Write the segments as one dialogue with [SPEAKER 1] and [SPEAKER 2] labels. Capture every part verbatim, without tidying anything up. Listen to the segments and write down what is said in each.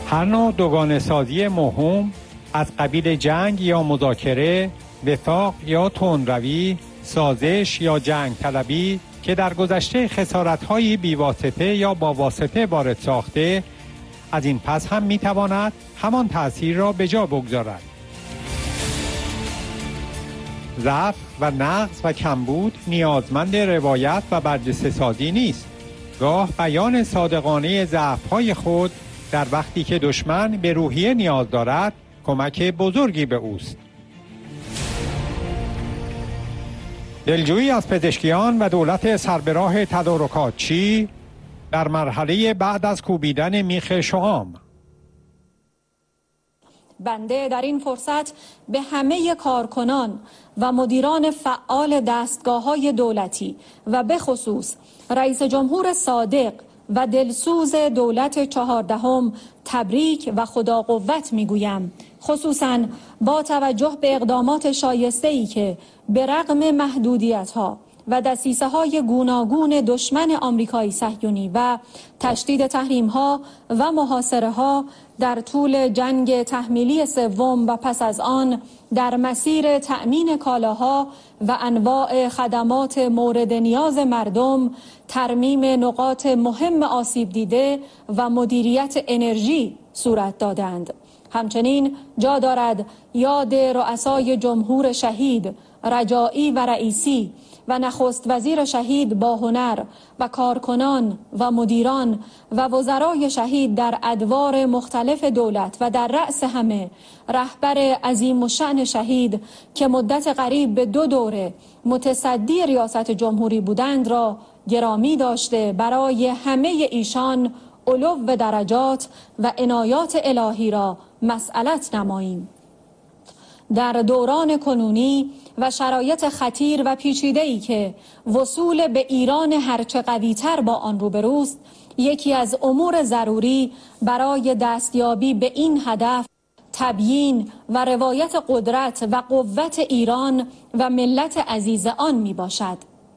[SPEAKER 1] هر نوع دوگانه سازی موهوم از قبیل جنگ یا مذاکره، وفاق یا تندروی، سازش یا جنگ طلبی که در گذشته خسارت‌های بی‌واسطه یا با واسطه وارد ساخته، از این پس هم می‌تواند همان تأثیر را به جا بگذارد. ضعف و نقص و کمبود نیازمند روایت و برجسته سازی نیست. گاه بیان صادقانه ضعف‌های خود در وقتی که دشمن به روحیه نیاز دارد، کمک بزرگی به اوست. دلجویی از پزشکیان و دولت سربراه تدارکاتچی در مرحله بعد از کوبیدن میخ شعام.
[SPEAKER 2] بنده در این فرصت به همه کارکنان و مدیران فعال دستگاه‌های دولتی و به خصوص رئیس جمهور صادق و دلسوز دولت چهاردهم تبریک و خدا قوت میگویم، خصوصاً با توجه به اقدامات شایسته‌ای که به رغم محدودیت‌ها و دسیسه‌های گوناگون دشمن آمریکایی صهیونی و تشدید تحریم‌ها و محاصره‌ها در طول جنگ تحمیلی سوم و پس از آن در مسیر تأمین کالاها و انواع خدمات مورد نیاز مردم، ترمیم نقاط مهم آسیب دیده و مدیریت انرژی صورت دادند. همچنین جا دارد یاد رؤسای جمهور شهید رجایی و رئیسی و نخست وزیر شهید با هنر و کارکنان و مدیران و وزرای شهید در ادوار مختلف دولت و در رأس همه رهبر عظیم الشأن شهید که مدت قریب به دو دوره متصدی ریاست جمهوری بودند را گرامی داشته برای همه ایشان علو درجات و عنایات الهی را مسئلت نماییم. در دوران کنونی و شرایط خطیر و پیچیده‌ای که وصول به ایران هرچه قوی‌تر با آن روبروست، یکی از امور ضروری برای دستیابی به این هدف تبیین و روایت قدرت و قوت ایران و ملت عزیز آن می باشد.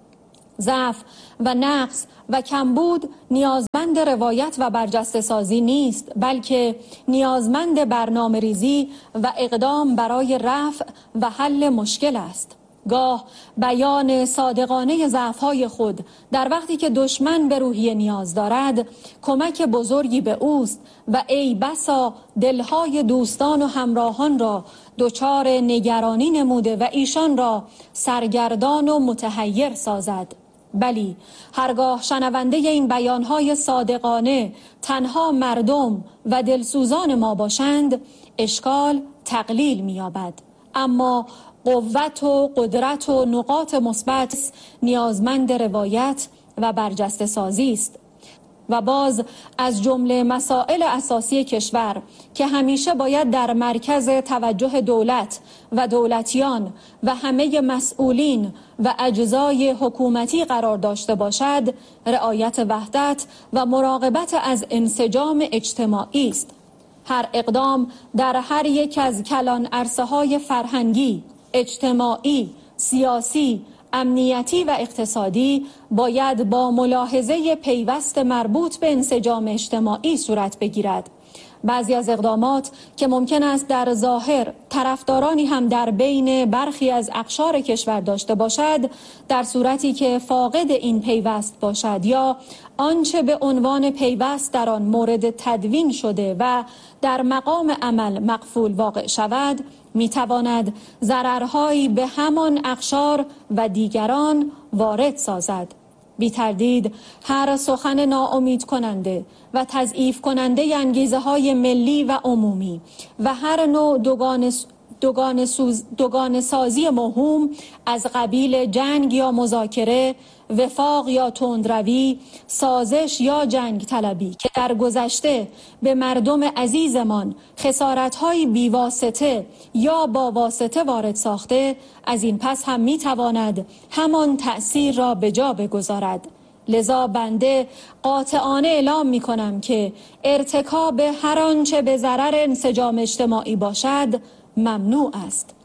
[SPEAKER 2] ضعف و نقص و کمبود نیازمند روایت و برجسته سازی نیست، بلکه نیازمند برنامه ریزی و اقدام برای رفع و حل مشکل است. گاه بیان صادقانه ضعف‌های خود در وقتی که دشمن به روحیه نیاز دارد کمک بزرگی به اوست و ای بسا دلهای دوستان و همراهان را دچار نگرانی نموده و ایشان را سرگردان و متحیر سازد. بلی، هرگاه شنونده این بیانهای صادقانه تنها مردم و دلسوزان ما باشند، اشکال تقلیل می‌یابد. اما قوت و قدرت و نقاط مثبت نیازمند روایت و برجسته سازی است و باز از جمله مسائل اساسی کشور که همیشه باید در مرکز توجه دولت و دولتیان و همه مسئولین و اجزای حکومتی قرار داشته باشد، رعایت وحدت و مراقبت از انسجام اجتماعی است. هر اقدام در هر یک از کلان عرصه‌های فرهنگی، اجتماعی، سیاسی، امنیتی و اقتصادی باید با ملاحظه پیوست مربوط به انسجام اجتماعی صورت بگیرد. بعضی از اقدامات که ممکن است در ظاهر طرفدارانی هم در بین برخی از اقشار کشور داشته باشد، در صورتی که فاقد این پیوست باشد یا آنچه به عنوان پیوست در آن مورد تدوین شده و در مقام عمل مقفول واقع شود، میتواند ضررهایی به همان اقشار و دیگران وارد سازد. بی تردید هر سخن ناامید کننده و تضعیف کننده انگیزه های ملی و عمومی و هر نوع دوگانه دوگانه سوز دوگانه سازی موهوم از قبیل جنگ یا مذاکره، وفاق یا تندروی، سازش یا جنگ طلبی که در گذشته به مردم عزیزمان خسارت‌های بیواسطه یا با واسطه وارد ساخته، از این پس هم می‌تواند همان تأثیر را به جا بگذارد. لذا بنده قاطعانه اعلام می‌کنم که ارتکاب هر آنچه به ضرر انسجام اجتماعی باشد ممنوع است.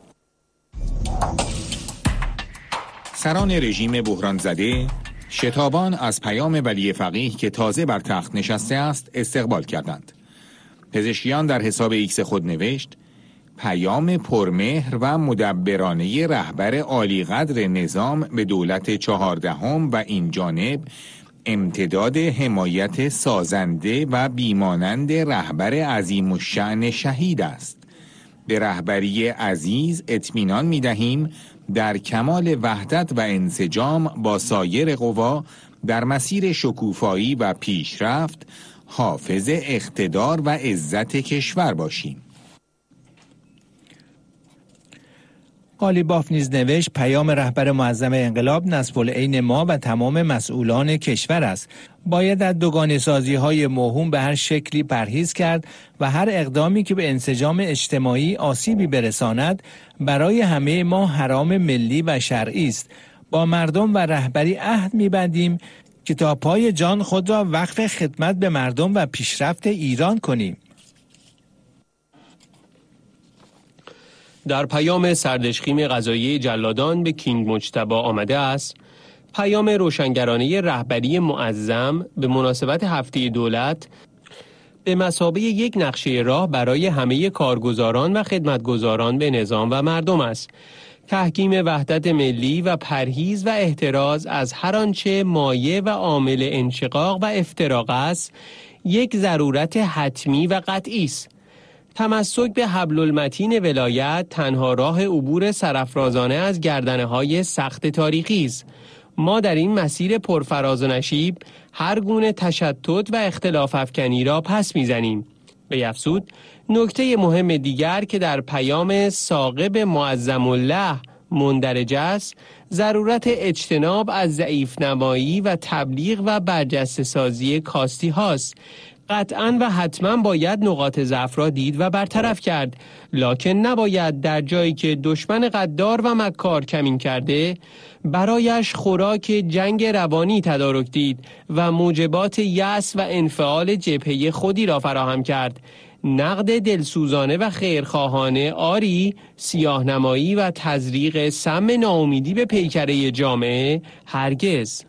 [SPEAKER 3] سران رژیم بحران زده شتابان از پیام ولی فقیه که تازه بر تخت نشسته است استقبال کردند. پزشکیان در حساب ایکس خود نوشت: پیام پرمهر و مدبرانه رهبر عالیقدر نظام به دولت چهاردهم و این جانب امتداد حمایت سازنده و بیمانند رهبر عظیم الشأن شهید است. به رهبری عزیز اطمینان می دهیم در کمال وحدت و انسجام با سایر قوا در مسیر شکوفایی و پیشرفت حافظ اقتدار و عزت کشور باشیم.
[SPEAKER 4] قالیباف نیز نوشت: پیام رهبر معظم انقلاب نصب العین ما و تمام مسئولان کشور است. باید از دوگانه سازی های موهوم به هر شکلی پرهیز کرد و هر اقدامی که به انسجام اجتماعی آسیبی برساند برای همه ما حرام ملی و شرعی است. با مردم و رهبری عهد می‌بندیم که تا پای جان خود را وقف خدمت به مردم و پیشرفت ایران کنیم.
[SPEAKER 5] در پیام سردشخیم قضایی جلادان به کینگ مجتبی آمده است: پیام روشنگرانه رهبری معظم به مناسبت هفته دولت به مثابه یک نقشه راه برای همه کارگزاران و خدمتگزاران به نظام و مردم است. تحکیم وحدت ملی و پرهیز و احتراز از هر آنچه مایه و عامل انشقاق و افتراق است یک ضرورت حتمی و قطعی است. تمسک به حبل المتین ولایت تنها راه عبور سرافرازانه از گردنه‌های سخت تاریخی است. ما در این مسیر پرفراز و نشیب هر گونه تشتت و اختلاف افکنی را پس می‌زنیم. به افزود نکته مهم دیگر که در پیام ثاقب معظم الله مندرج است ضرورت اجتناب از ضعیف نمایی و تبلیغ و برجسته سازی کاستی هاست. قطعاً و حتماً باید نقاط ضعف را دید و برطرف کرد، لکن نباید در جایی که دشمن غدار و مکار کمین کرده برایش خوراک جنگ روانی تدارک دید و موجبات یأس و انفعال جبهه خودی را فراهم کرد. نقد دلسوزانه و خیرخواهانه آری، سیاه‌نمایی و تزریق سم ناامیدی به پیکره جامعه هرگز.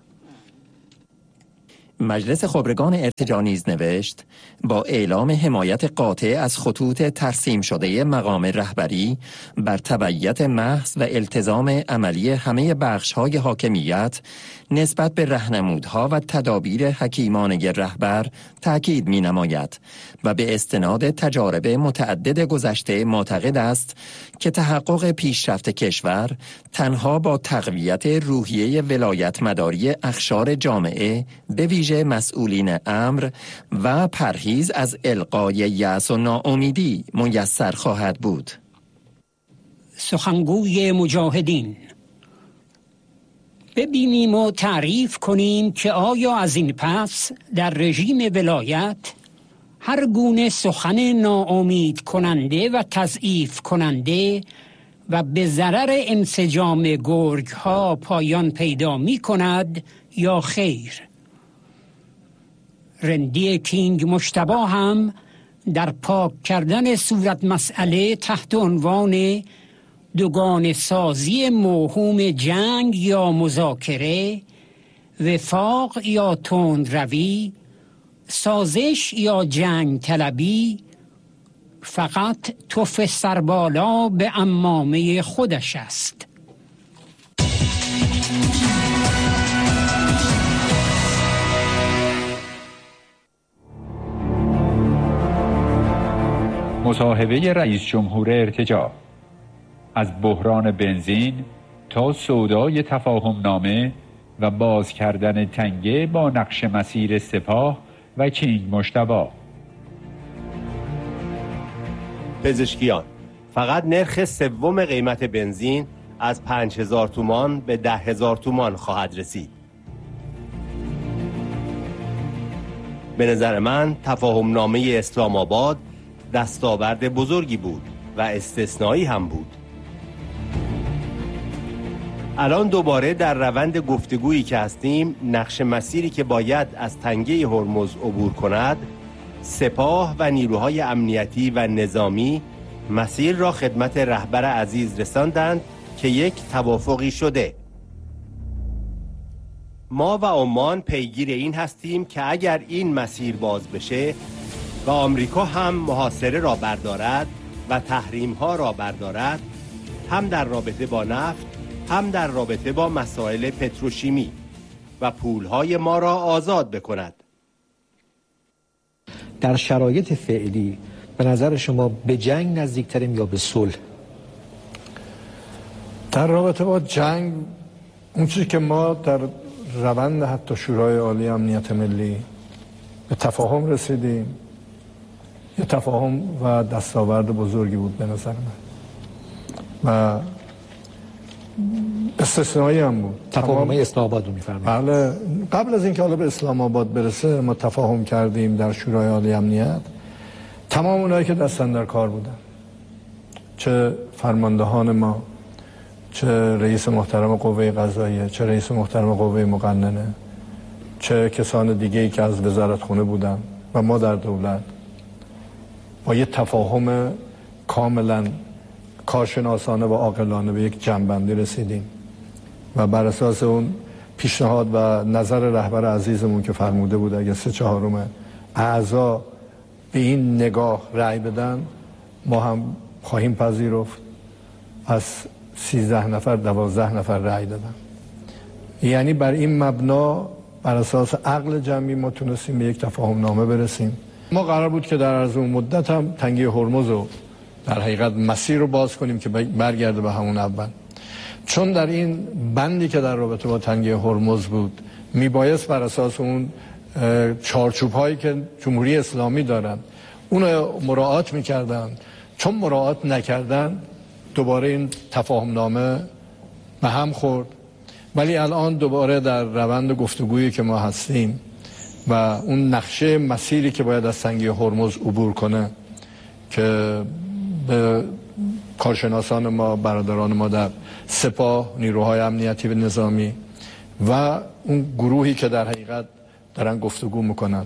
[SPEAKER 6] مجلس خبرگان ارتجاع نیز نوشت: با اعلام حمایت قاطع از خطوط ترسیم شده مقام رهبری بر تبعیت محض و التزام عملی همه بخش‌های حاکمیت نسبت به راهنمودها و تدابیر حکیمانه رهبر تأکید می‌نماید و به استناد تجارب متعدد گذشته معتقد است که تحقق پیشرفت کشور تنها با تقویت روحیه ولایت مداری اقشار جامعه به ویژه مسئولین امر و پرهیز از القای یأس و ناامیدی میسر خواهد بود.
[SPEAKER 7] سخنگوی مجاهدین: ببینیم و تعریف کنیم که آیا از این پس در رژیم ولایت هر گونه سخن ناامید کننده و تضعیف کننده و به ضرر انسجام گرگ ها پایان پیدا می کند یا خیر؟ رندی کینگ مجتبی هم در پاک کردن صورت مسئله تحت عنوان دوگانه سازی موهوم جنگ یا مذاکره، وفاق یا تندروی، سازش یا جنگ طلبی فقط تف سربالا به عمامه خودش است.
[SPEAKER 8] مصاحبه رئیس جمهور ارتجاع: از بحران بنزین تا سودای تفاهم نامه و باز کردن تنگه با نقش مسیر سپاه و کینگ مجتبی.
[SPEAKER 9] پزشکیان: فقط نرخ سوم قیمت بنزین از پنج هزار تومان به ده هزار تومان خواهد رسید. به نظر من تفاهم نامه اسلام آباد دستاورد بزرگی بود و استثنایی هم بود. الان دوباره در روند گفتگویی که هستیم، نقش مسیری که باید از تنگه هرمز عبور کند، سپاه و نیروهای امنیتی و نظامی مسیر را خدمت رهبر عزیز رساندند که یک توافقی شده. ما و عمان پیگیر این هستیم که اگر این مسیر باز بشه و آمریکا هم محاصره را بردارد و تحریم ها را بردارد، هم در رابطه با نفت هم در رابطه با مسائل پتروشیمی و پولهای ما را آزاد بکند.
[SPEAKER 10] در شرایط فعلی به نظر شما به جنگ نزدیکتریم یا به صلح؟
[SPEAKER 11] در رابطه با جنگ اون چیزی که ما در روند حتی شورای عالی امنیت ملی به تفاهم رسیدیم، یه تفاهم و دستاورد بزرگی بود به نظر من و استثنایی هم بود.
[SPEAKER 10] تفاهم اسلام آباد رو می‌فرمایید؟
[SPEAKER 11] بله، قبل از اینکه حالا به اسلام آباد برسه ما تفاهم کردیم در شورای عالی امنیت. تمام اونایی که دستن در کار بودن، چه فرماندهان ما، چه رئیس محترم قوه قضاییه، چه رئیس محترم قوه مقننه، چه کسان دیگه‌ای که از وزارت خونه بودن و ما در دولت، با یه تفاهم کاملا کارشناسانه و عاقلانه به یک جمع‌بندی رسیدیم و بر اساس اون پیشنهاد و نظر رهبر عزیزمون که فرموده بود اگه سه چهارم اعضا به این نگاه رأی بدن ما هم خواهیم پذیرفت. از سیزده نفر دوازده نفر رأی دادن. یعنی بر این مبنا بر اساس عقل جمعی ما تونستیم به یک تفاهم نامه برسیم. ما قرار بود که در عرض اون مدت هم تنگه هرمز رو در حقیقت مسیر رو باز کنیم که برگرده به همون اول، چون در این بندی که در رابطه با تنگه هرمز بود میبایست بر اساس اون چارچوب هایی که جمهوری اسلامی دارن اون رو مراعات میکردن. چون مراعات نکردن دوباره این تفاهم نامه به هم خورد. ولی الان دوباره در روند گفتگویی که ما هستیم و اون نقشه مسیری که باید از تنگه هرمز عبور کنه که به کارشناسان ما، برادران ما در سپاه، نیروهای امنیتی و نظامی و اون گروهی که در حقیقت دارن گفتگو میکنن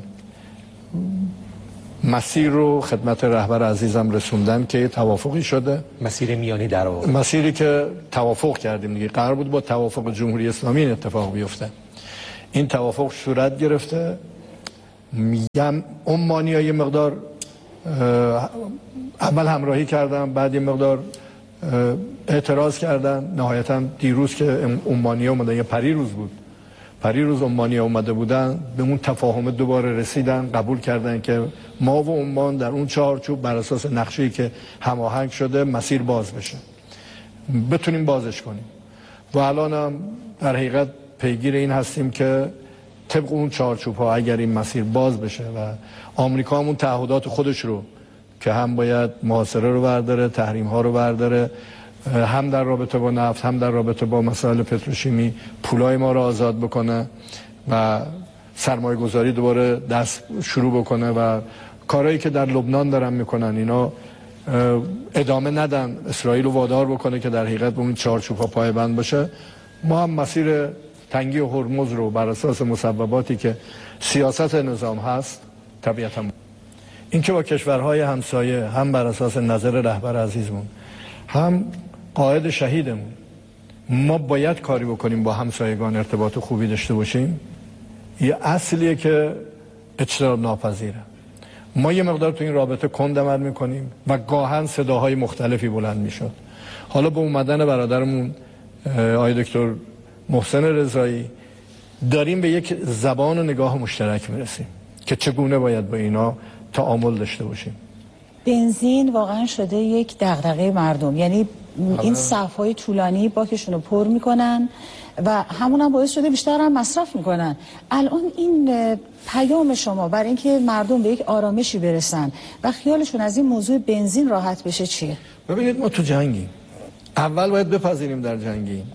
[SPEAKER 11] مسیر رو خدمت رهبر عزیزم رسوندن که توافقی شده.
[SPEAKER 10] مسیر میانی در واقع
[SPEAKER 11] مسیری که توافق کردیم دیگه. قرار بود با توافق جمهوری اسلامی این اتفاق بیفته. این توافق صورت گرفته. میگم عمانی‌ها یه مقدار اول همراهی کردن، بعد یه مقدار اعتراض کردن. نهایتا دیروز که عمانی‌ها اومدن، یه پریروز بود، پریروز عمانی‌ها اومده بودن، به اون تفاهم دوباره رسیدن، قبول کردن که ما و عمان در اون چارچوب بر اساس نقشه‌ای که هماهنگ شده مسیر باز بشه، بتونیم بازش کنیم. و الان هم در حقیقت پیگیر این هستیم که طبق اون چارچوب ها اگر این مسیر باز بشه و آمریکا همون تعهدات خودش رو که هم باید محاصره رو برداره، تحریم ها رو برداره، هم در رابطه با نفت هم در رابطه با مسائل پتروشیمی پولای ما رو آزاد بکنه و سرمایه گذاری دوباره دست شروع بکنه و کارهایی که در لبنان دارن میکنن اینا ادامه ندن، اسرائیل رو وادار بکنه که در حقیقت به اون چارچوب ها پایبند باشه. ما هم مسیر تنگی هرمز رو بر اساس مسبباتی که سیاست نظام هست طبیعتا این که با کشورهای همسایه هم بر اساس نظر رهبر عزیزمون هم قائد شهیدمون ما باید کاری بکنیم با همسایگان ارتباط خوبی داشته باشیم. یه اصلیه که اجتناب ناپذیره. ما یه مقدار تو این رابطه کند عمل میکنیم و گاهن صداهای مختلفی بلند میشد. حالا با اومدن برادرمون آقای دکتر محسن رضایی داریم به یک زبان و نگاه مشترک میرسیم که چگونه باید با اینا تعامل داشته باشیم.
[SPEAKER 12] بنزین واقعا شده یک دغدغه مردم، یعنی این صف‌های طولانی باکشون رو پر میکنن و همون هم باعث شده بیشتر هم مصرف میکنن. الان این پیام شما برای اینکه مردم به یک آرامشی برسن و خیالشون از این موضوع بنزین راحت بشه چیه؟
[SPEAKER 11] ببینید ما تو جنگیم، اول باید بپذیریم در جنگیم.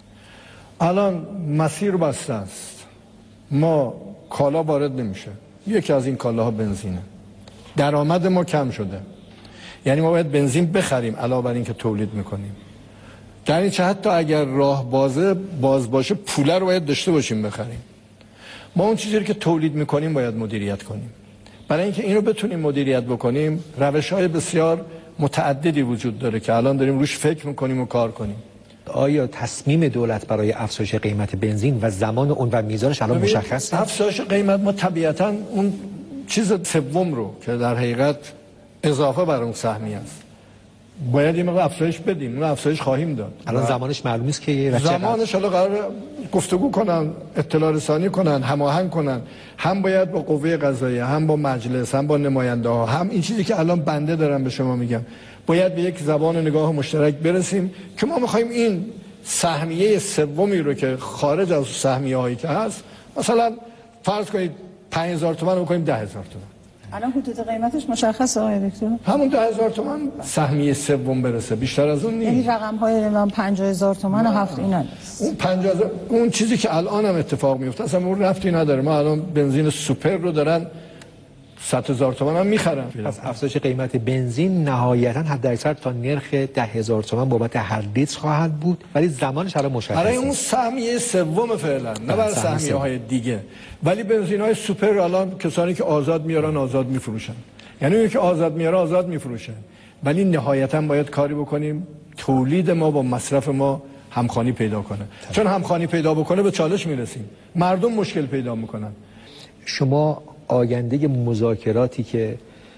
[SPEAKER 11] الان مسیر بسته است، ما کالا وارد نمیشه، یکی از این کالاها بنزینه، درآمد ما کم شده، یعنی ما باید بنزین بخریم علاوه بر این که تولید میکنیم. در این چه حتی اگر راه بازه باز باشه پوله رو باید داشته باشیم بخریم. ما اون چیزی که تولید میکنیم باید مدیریت کنیم. برای اینکه اینو بتونیم مدیریت بکنیم روش‌های بسیار متعددی وجود داره که الان داریم روش فکر میکنیم و کار کنیم.
[SPEAKER 10] آیا تصمیم دولت برای افزایش قیمت بنزین و زمان اون و میزانش الان مشخصه؟
[SPEAKER 11] افزایش قیمت ما طبیعتاً اون چیز سوم رو که در حقیقت اضافه بر اون سهمیه است باید این مقدار افزایش بدیم. اون افزایش خواهیم داد.
[SPEAKER 10] الان زمانش معلوم نیست که
[SPEAKER 11] زمانش حالا قرار گفتگو کنن، اطلاع رسانی کنن، هماهنگ کنن. هم باید با قوه قضاییه، هم با مجلس، هم با نماینده ها، هم این چیزی که الان بنده دارم به شما میگم، باید به یک زبان نگاه مشترک برسیم که ما میخوایم این سهمیه سومی رو که خارج از سهمیه هایی که هست، مثلا فرض کنید پنج هزار تومان رو بکنیم ده هزار تومان.
[SPEAKER 12] الان حدود قیمتش مشخصه آقای دکتر؟
[SPEAKER 11] همون ده هزار تومان سهمیه سوم برسه، بیشتر از اون نیست.
[SPEAKER 12] یعنی رقم های نمیدونم پنجاه هزار تومان و هفت اینا نیست.
[SPEAKER 11] اون پنجاه هزار اون چیزی که الان هم اتفاق میفته اصلا اون رفتی نداره. ما الان بنزین سوپر رو دارن صد هزار تومان هم میخرن.
[SPEAKER 10] پس افزایش قیمت بنزین نهایتا حد اکثر تا نرخ ده هزار تومان بابت هر لیتر خواهد بود، ولی زمانش الان مشخصه.
[SPEAKER 11] برای اون سهمیه سوم فعلا، نه برای سهمیه های دیگه. ولی بنزین های سوپر الان کسانی که آزاد میارن آزاد میفروشن، یعنی اون که آزاد میاره آزاد میفروشن. ولی نهایتا باید کاری بکنیم تولید ما با مصرف ما همخوانی پیدا کنه. چون همخوانی پیدا بکنه به چالش میرسیم، مردم مشکل پیدا میکنن.
[SPEAKER 10] شما آینده مذاکراتی که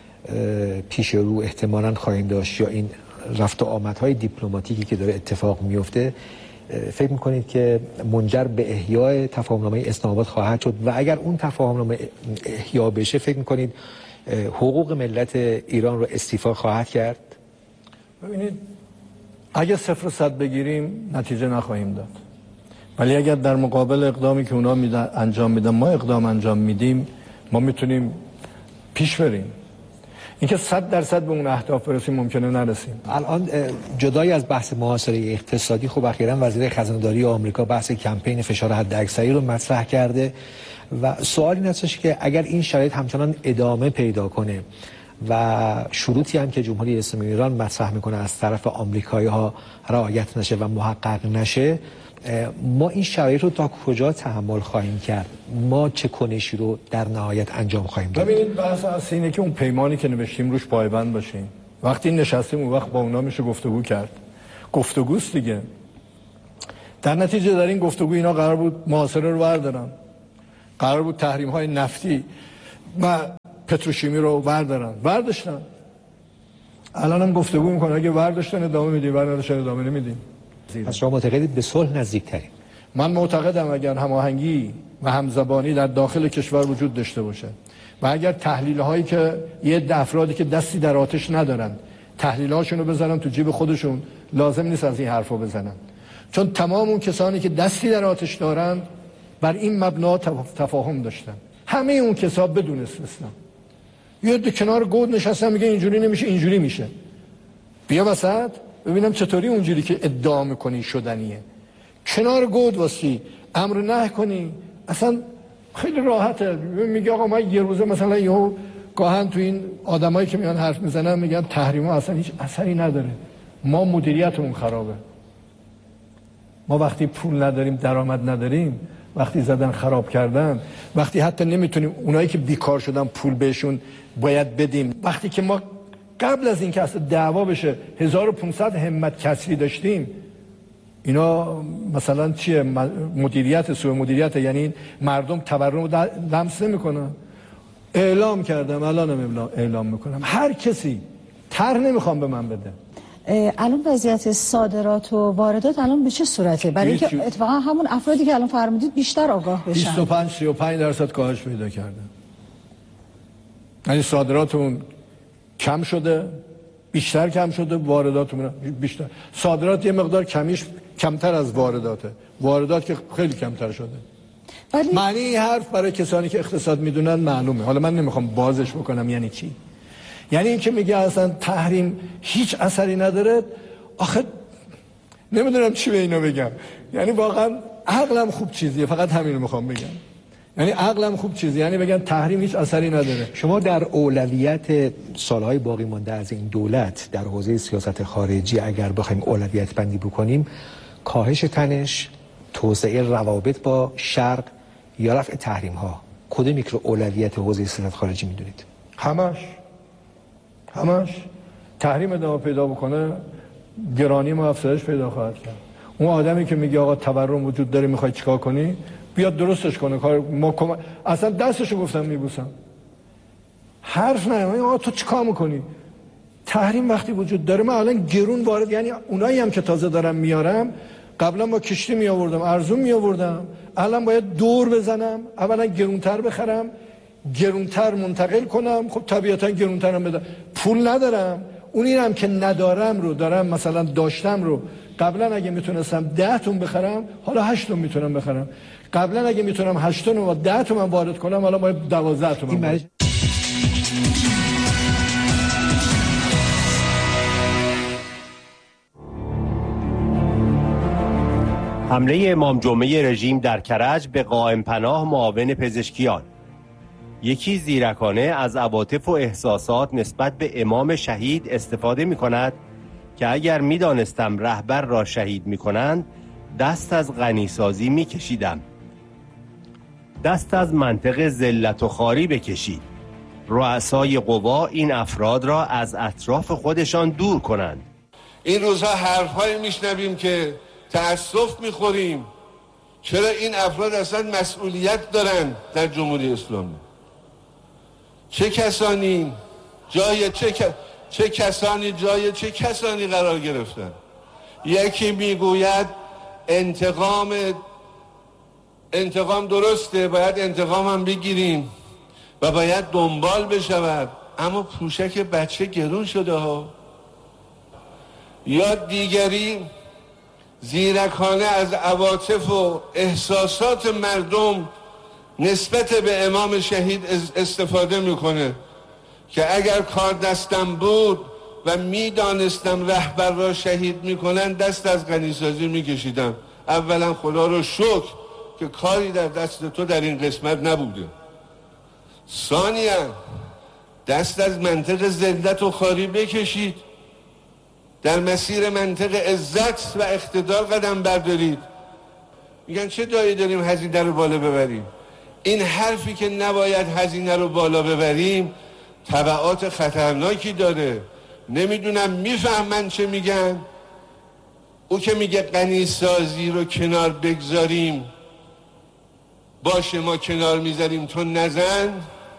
[SPEAKER 10] پیش رو احتمالاً خواهیم داشت یا این رفت و آمدهای دیپلماتیکی که داره اتفاق میفته، فکر میکنید که منجر به احیای تفاهمنامه اسلام آباد خواهد شد؟ و اگر اون تفاهمنامه احیا بشه فکر میکنید حقوق ملت ایران رو استیفا خواهد کرد؟
[SPEAKER 11] ببینید اگه صفر و صد بگیریم نتیجه نخواهیم داد، ولی اگر در مقابل اقدامی که اونا میدن انجام میدن ما اقدام انجام میدیم، ما میتونیم پیش بریم. اینکه صد درصد به اون اهداف برسیم ممکنه نرسیم.
[SPEAKER 10] الان جدای از بحث محاصره اقتصادی، خب اخیراً وزیر خزانه‌داری آمریکا بحث کمپین فشار حداکثری رو مطرح کرده و سوالی این هستش که اگر این شرایط همچنان ادامه پیدا کنه و شروطی هم که جمهوری اسلامی ایران مطرح میکنه از طرف آمریکایی‌ها رعایت نشه و محقق نشه، ما این شرایط رو تا کجا تحمل خواهیم کرد؟ ما چه کنشی رو در نهایت انجام خواهیم داد؟
[SPEAKER 11] ببینید بحث اصلی اینه که اون پیمانی که نوشتیم روش پایبند باشیم. وقتی نشستیم اون وقت با اونا میشه گفتگو کرد. گفتگوست دیگه. در نتیجه در این گفتگو اینا قرار بود محاصره رو بردارن، قرار بود تحریم های نفتی و پتروشیمی رو بردارن، برداشتن. الان هم گفتگو میکنن اگه برداشتن ادامه میدیم، برداشتن ادامه نمیدیم.
[SPEAKER 10] پس شما معتقدید به صلح نزدیک‌ترین؟
[SPEAKER 11] من معتقدم اگر هماهنگی و همزبانی در داخل کشور وجود داشته باشه و اگر تحلیل هایی که یه عده افرادی که دستی در آتش ندارن تحلیل هاشون رو بزنن تو جیب خودشون، لازم نیست از این حرفا بزنن، چون تمام اون کسانی که دستی در آتش دارن بر این مبنا تفاهم داشتن. همه اون کسا بدون استثنا یه عده کنار گود نشستن میگه اینجوری نمیشه اینجوری میشه. بیا وسط ببینم چطوری اونجوری که ادعا میکنی شدنیه. کنار گود واسی امر نه کنی، اصلا خیلی راحته. میگه آقا ما یه روزه مثلا یهو گاهن تو این آدمایی که میان حرف میزنن میگن تحریما اصلا هیچ اثری نداره، ما مدیریتمون خرابه. ما وقتی پول نداریم، درآمد نداریم، وقتی زدن خراب کردن، وقتی حتی نمیتونیم اونایی که بیکار شدن پول بهشون باید بدیم، وقتی که ما قبل از اینکه اصلا دعوا بشه هزار و پانصد همت کسری داشتیم، اینا مثلا چیه؟ مدیریت، سوء مدیریت، یعنی مردم تورم رو لمس نمیکنن. اعلام کردم، الانم اعلام میکنم، هر کسی طرح نمیخوام به من بده.
[SPEAKER 12] الان وضعیت صادرات و واردات الان به چه صورته؟ برای اینکه اتفاقا همون افرادی که الان فرمودید بیشتر آگاه بشن.
[SPEAKER 11] بیست و پنج سی و پنج درصد کاهش پیدا کرده. یعنی صادراتمون کم شده، بیشتر کم شده، وارداتمون بیشتر. صادرات یه مقدار کمیش کمتر از وارداته، واردات که خیلی کمتر شده. ولی معنی این حرف برای کسانی که اقتصاد میدونن معلومه. حالا من نمیخوام بازش بکنم یعنی چی. یعنی این که میگه اصلا تحریم هیچ اثری نداره، آخه نمیدونم چی به اینو بگم. یعنی واقعا عقلم خوب چیزیه، فقط همین رو میخوام بگم. یعنی عقلم خوب چیزی، یعنی بگن تحریم هیچ اثری نداره.
[SPEAKER 10] شما در اولویت سالهای باقی مانده از این دولت در حوزه سیاست خارجی اگر بخوایم اولویت بندی بکنیم، کاهش تنش، توسعه روابط با شرق یا رفع تحریم ها، کدوم یک رو اولویت حوزه سیاست خارجی میدونید؟
[SPEAKER 11] همش همش تحریم ادامه پیدا بکنه، گرانی ما افزایش پیدا خواهد کرد. اون آدمی که میگه آقا تورم وجود داره میخوای چیکار کنی، بیاد درستش کنه. کار ما کم... اصلا دستشو گفتم میبوسم. حرف نمیزنن. آقا تو چیکار میکنی؟ تحریم وقتی وجود داره، من الان گرون وارد، یعنی اونایی هم که تازه دارم میارم، قبلا با کشتی می آوردم، ارزون می آوردم، الان باید دور بزنم، اولا گرونتر بخرم، گرونتر منتقل کنم، خب طبیعتا گرونترم بدم، پول ندارم، اونی هم که ندارم رو دارم، مثلا داشتم رو قبلا اگه میتونستم ده تون بخرم، حالا هشت تون میتونم بخرم، قبلا اگه میتونم هشت تون و ده تومن وارد کنم، حالا باید دوازده تومن.
[SPEAKER 9] حمله امام جمعه رژیم در کرج به قائم پناه معاون پزشکیان. یکی زیرکانه از عواطف و احساسات نسبت به امام شهید استفاده می کند که اگر می دانستم رهبر را شهید می کنند دست از غنیسازی می کشیدم. دست از منطق ذلت و خواری بکشید. رؤسای قوا این افراد را از اطراف خودشان دور کنند.
[SPEAKER 13] این روزها حرف‌هایی میشنویم که تأسف میخوریم. چرا این افراد اصلا مسئولیت دارن در جمهوری اسلامی؟ چه کسانی جای چه, چه کسانی جای چه کسانی قرار گرفتن؟ یکی میگوید انتقام انتقام درسته، باید انتقام هم بگیریم و باید دنبال بشود، اما پوشک بچه گرون شده ها. یا دیگری زیرکانه از عواطف و احساسات مردم نسبت به امام شهید استفاده میکنه که اگر کار دستم بود و میدانستم رهبر را شهید میکنن دست از غنیسازی میکشیدم. اولا خدا رو شکر که کاری در دست تو در این قسمت نبوده. ثانیا دست از منطق ذلت و خواری بکشید، در مسیر منطق عزت و اقتدار قدم بردارید. میگن چه دایی داریم هزینه رو بالا ببریم؟ این حرفی که نباید هزینه رو بالا ببریم تبعات خطرناکی داره. نمیدونم میفهمن چه میگن؟ او که میگه غنیسازی رو کنار بگذاریم، باشه ما کنار میذاریم تو نزن،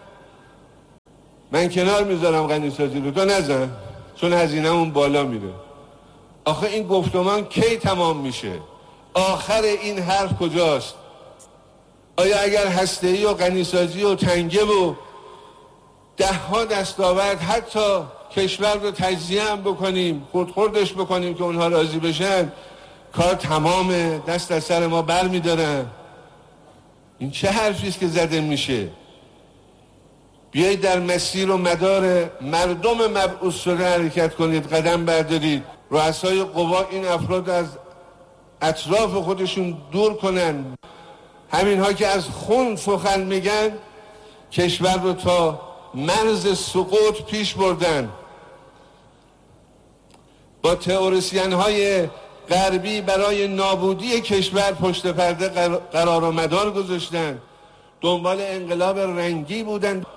[SPEAKER 13] من کنار میذارم غنیسازی رو تو نزن چون هزینه اون بالا میره. آخه این گفتمان کی تمام میشه؟ آخر این حرف کجاست؟ آیا اگر هسته‌ای و غنیسازی و تنگه و ده ها دستاورد حتی کشور رو تجزیه هم بکنیم، خودخوردش بکنیم که اونها راضی بشن، کار تمامه، دست از سر ما بر میدارن؟ این چه حرفیست که زده میشه؟ بیایید در مسیر و مدار مردم مبعوث شده حرکت کنید، قدم بردارید. رؤسای قوا این افراد از اطراف خودشون دور کنن. همین ها که از خون سخن میگن کشور رو تا مرز سقوط پیش بردن. با تئوریسین های غربی برای نابودی کشور پشت پرده قرار و مدار گذاشتن، دنبال انقلاب رنگی بودن.